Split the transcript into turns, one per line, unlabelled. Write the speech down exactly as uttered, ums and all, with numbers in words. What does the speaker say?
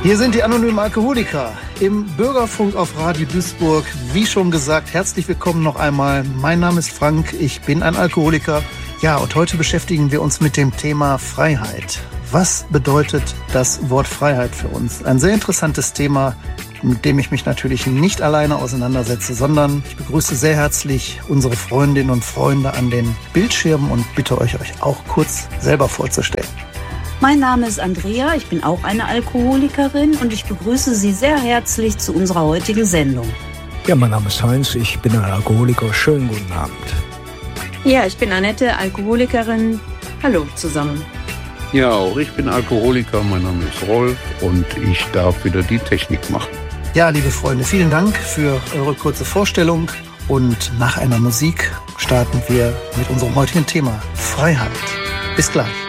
Hier sind die anonymen Alkoholiker im Bürgerfunk auf Radio Duisburg. Wie schon gesagt, herzlich willkommen noch einmal. Mein Name ist Frank, ich bin ein Alkoholiker. Ja, und heute beschäftigen wir uns mit dem Thema Freiheit. Was bedeutet das Wort Freiheit für uns? Ein sehr interessantes Thema, mit dem ich mich natürlich nicht alleine auseinandersetze, sondern ich begrüße sehr herzlich unsere Freundinnen und Freunde an den Bildschirmen und bitte euch, euch auch kurz selber vorzustellen.
Mein Name ist Andrea, ich bin auch eine Alkoholikerin und ich begrüße Sie sehr herzlich zu unserer heutigen Sendung.
Ja, mein Name ist Heinz, ich bin ein Alkoholiker. Schönen guten Abend.
Ja, ich bin Annette, Alkoholikerin. Hallo zusammen.
Ja, auch ich bin Alkoholiker, mein Name ist Rolf und ich darf wieder die Technik machen.
Ja, liebe Freunde, vielen Dank für eure kurze Vorstellung und nach einer Musik starten wir mit unserem heutigen Thema Freiheit. Bis gleich.